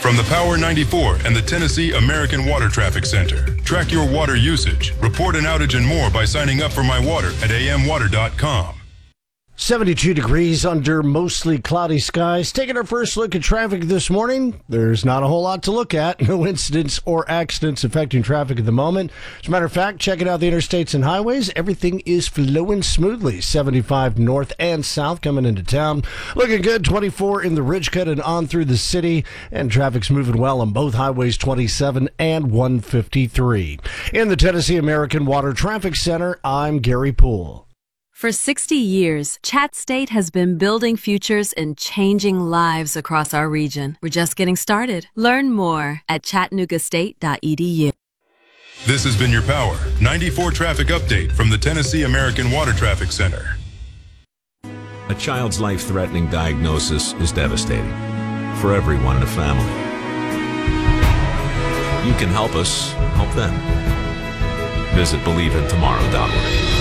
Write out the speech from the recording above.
From the Power 94 and the Tennessee American Water Traffic Center. Track your water usage, report an outage and more by signing up for My Water at amwater.com. 72 degrees under mostly cloudy skies. Taking our first look at traffic this morning. There's not a whole lot to look at. No incidents or accidents affecting traffic at the moment. As a matter of fact, checking out the interstates and highways, everything is flowing smoothly. 75 north and south coming into town. Looking good. 24 in the Ridgecut and on through the city. And traffic's moving well on both highways 27 and 153. In the Tennessee American Water Traffic Center, I'm Gary Poole. For 60 years, Chat State has been building futures and changing lives across our region. We're just getting started. Learn more at chattanoogastate.edu. This has been your Power 94 traffic update from the Tennessee American Water Traffic Center. A child's life-threatening diagnosis is devastating for everyone in the family. You can help us help them. Visit BelieveInTomorrow.org.